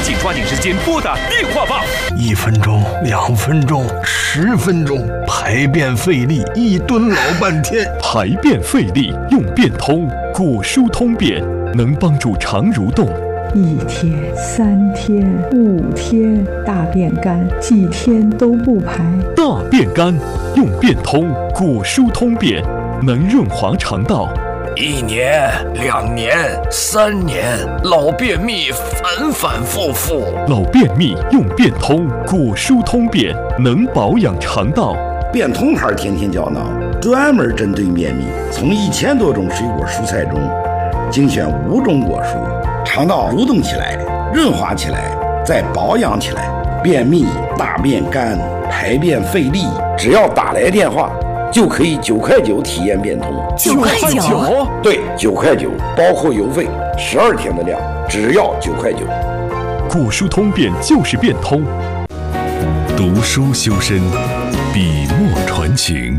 紧抓紧时间拨打电话吧。 1分钟、2分钟、10分钟，排便费力，一蹲老半天。 排便费力用便通，果蔬通便能帮助肠蠕动。 1天、3天、5天，大便干，几天都不排。 大便干用便通，果蔬通便能润滑肠道。 1年、2年、3年，老便秘反反复复。 老便秘用便通，果蔬通便能保养肠道。 便通牌天天胶囊专门针对便秘，从1000多种水果蔬菜中精选5种果蔬，肠道蠕动起来，润滑起来，再保养起来。便秘、大便干、排便费力，只要打来电话就可以9块9体验便通。 9块9？ 对，9块9，包括邮费，12天的量，只要9块9。 果蔬通便就是便通。 读书修身，笔墨传情。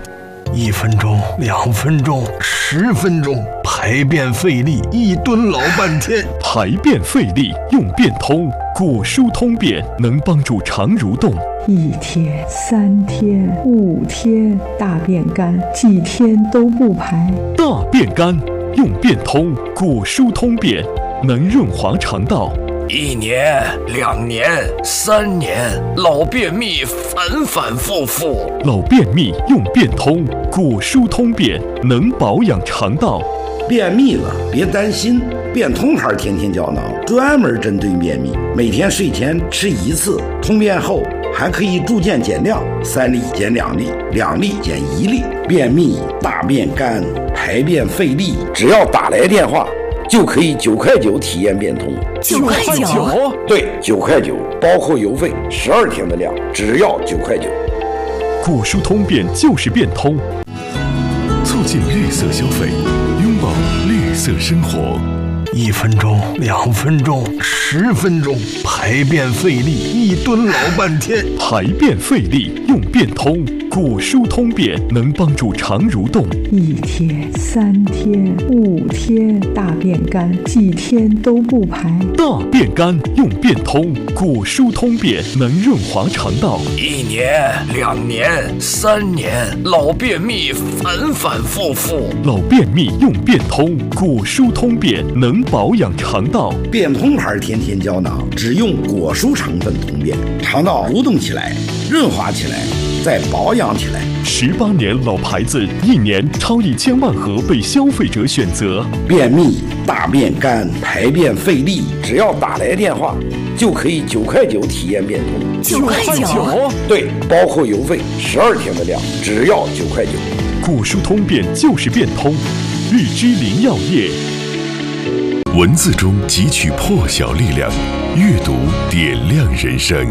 1分钟、2分钟、10分钟，排便费力，一蹲老半天。 排便费力用便通，果蔬通便能帮助肠蠕动。 1天、3天、5天，大便干，几天都不排。 大便干用便通，果蔬通便能润滑肠道。 1年、2年、3年，老便秘反反复复。 老便秘用便通，果蔬通便能保养肠道。 便秘了别担心，便通牌天天胶囊专门针对便秘，每天睡前吃1次，通便后还可以逐渐减量，3粒减2粒，2粒减1粒。便秘、大便干、排便费力，只要打来电话就可以9块9体验便通。 9块9？ 对，9块9，包括邮费，12天的量，只要9块9。 果蔬通便就是便通， 促进绿色消费，拥抱绿色生活。 1分钟、2分钟、10分钟，排便费力，一蹲老半天。 排便费力用便通，果蔬通便能帮助肠蠕动。 1天、3天、5天，大便干，几天都不排。 大便干用便通，果蔬通便能润滑肠道。 1年、2年、3年，老便秘反反复复。 老便秘用便通，果蔬通便能保养肠道。 便通牌天天胶囊只用果蔬成分通便，肠道蠕动起来，润滑起来，再保养起来。 18年老牌子，1年超1000万盒被消费者选择。 便秘、大便干、排便费力，只要打来电话就可以9块9体验便通。 9块9？ 对，包括邮费，12天的量，只要9块9。 果蔬通便就是便通，日之林药业。 文字中汲取破晓力量，阅读点亮人生。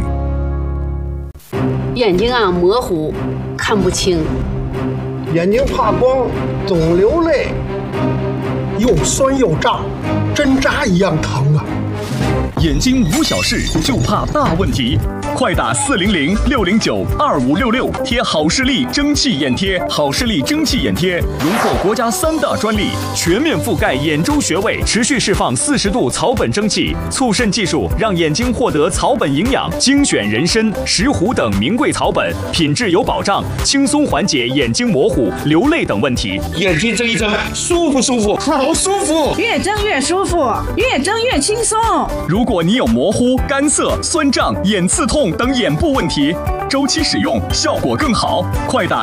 眼睛模糊，看不清。 眼睛怕光，总流泪，又酸又胀，针扎一样疼啊！ 眼睛无小事，就怕大问题。快打400-609-2566，贴好视力蒸汽眼贴。好视力蒸汽眼贴荣获国家3大专利，全面覆盖眼周穴位，持续释放40度草本蒸汽，促渗技术让眼睛获得草本营养。精选人参、石斛等名贵草本，品质有保障，轻松缓解眼睛模糊、流泪等问题。 眼睛睁一睁，舒服舒服，好舒服， 越睁越舒服，越睁越轻松。 如果你有模糊、干涩、酸胀、眼刺痛等眼部问题，周期使用效果更好。快打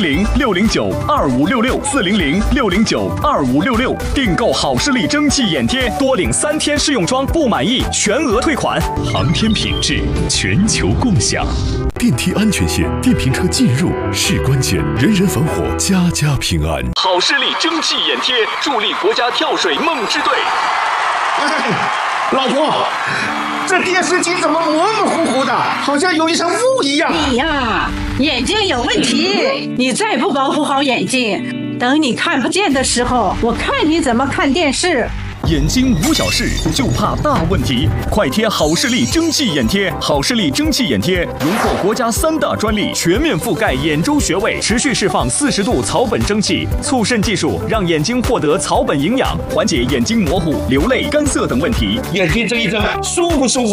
400-609-2566，400-609-2566，订购好视力蒸汽眼贴，多领3天试用装，不满意全额退款。 航天品质，全球共享。电梯安全线，电瓶车进入是关键，人人防火，家家平安。 好视力蒸汽眼贴，助力国家跳水梦之队。 老婆，这电视机怎么模模糊糊的，好像有一层雾一样。 你呀，眼睛有问题，你再不保护好眼睛，等你看不见的时候，我看你怎么看电视。 眼睛无小事，就怕大问题。快贴好视力蒸汽眼贴，好视力蒸汽眼贴荣获国家3大专利，全面覆盖眼周穴位，持续释放40度草本蒸汽，促渗技术让眼睛获得草本营养，缓解眼睛模糊、流泪、干涩等问题。 眼睛睁一睁，舒服舒服，